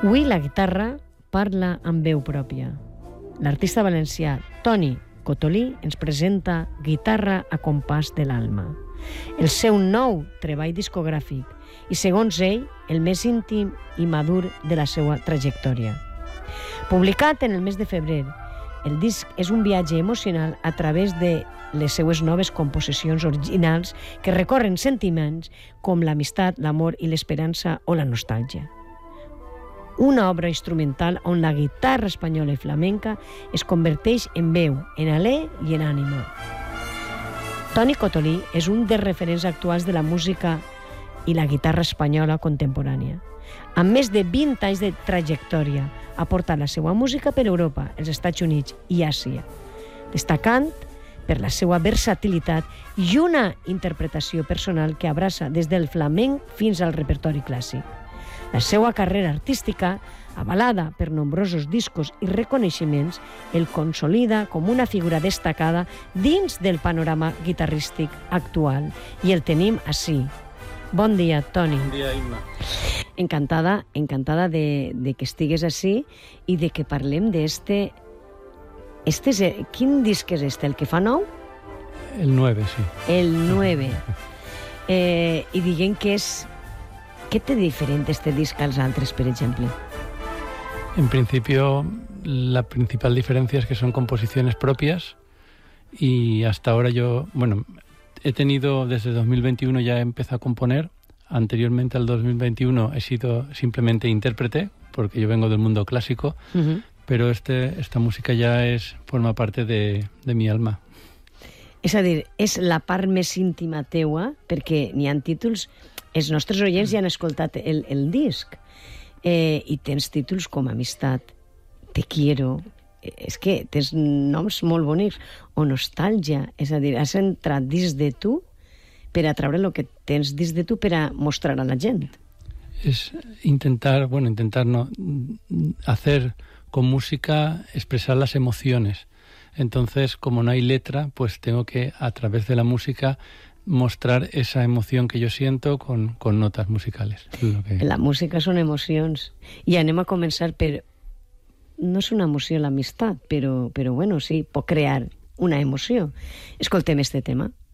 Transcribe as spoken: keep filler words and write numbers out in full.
Avui la guitarra parla amb veu pròpia. L'artista valencià Toni Cotolí ens presenta Guitarra a compàs de l'alma, el seu nou treball discogràfic i, segons ell, el més íntim i madur de la seva trajectòria. Publicat en el mes de febrer, el disc és un viatge emocional a través de les seues noves composicions originals que recorren sentiments com l'amistat, l'amor i l'esperança o la nostàlgia. Una obra instrumental on la guitarra espanyola i flamenca es converteix en veu, en alè i en ànima. Toni Cotolí és un dels referents actuals de la música i la guitarra espanyola contemporània. Amb més de vint anys de trajectòria, ha portat la seva música per Europa, els Estats Units i Àsia, destacant per la seva versatilitat i una interpretació personal que abraça des del flamenc fins al repertori clàssic. La seva carrera artística, avalada per nombrosos discos i reconeixements, el consolida com una figura destacada dins del panorama guitarrístic actual. I el tenim ací. Bon dia, Toni. Bon dia, Imma. Encantada, encantada de, de que estigues ací i de que parlem d'este... Este és, quin disc és este? El que fa nou? El nueve, sí. El nueve. Eh, I diguem que és... Què té diferent este disc als altres, per exemple? En principio, la principal diferencia es que son composiciones propias y hasta ahora yo, bueno, he tenido desde dos mil veintiuno ya he empezado a componer. Anteriormente al dos mil veintiuno he sido simplemente intérprete, porque yo vengo del mundo clásico, uh-huh. pero este, esta música ya es, forma parte de, de mi alma. És a dir, és la part més íntima teua, perquè n'hi ha títols... Els nostres oients ja han escoltat el, el disc eh, i tens títols com Amistat, Te quiero, és que tens noms molt bonics, o Nostàlgia, és a dir, has entrat dins de tu per a treure el que tens dins de tu per a mostrar a la gent. Es intentar, bueno, intentar no, hacer con música expresar las emociones. Entonces, como no hay letra, pues tengo que, a través de la música, mostrar esa emoción que yo siento con, con notas musicales. Lo que... La música són emocions. I anem a començar per... No és una emoció l'amistat, però, però bueno, sí, pot crear una emoció. Escoltem este tema.